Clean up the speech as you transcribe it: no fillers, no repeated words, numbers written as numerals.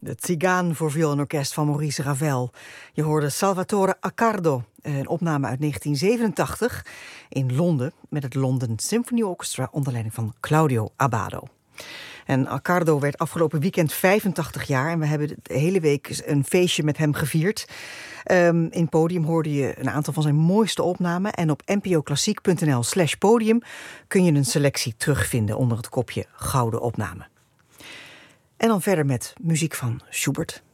De Tsigaan voor viool en orkest van Maurice Ravel. Je hoorde Salvatore Accardo, een opname uit 1987 in Londen met het London Symphony Orchestra onder leiding van Claudio Abbado. En Accardo werd afgelopen weekend 85 jaar en we hebben de hele week een feestje met hem gevierd. In Podium hoorde je een aantal van zijn mooiste opnamen en op npoklassiek.nl/podium kun je een selectie terugvinden onder het kopje Gouden Opname. En dan verder met muziek van Schubert.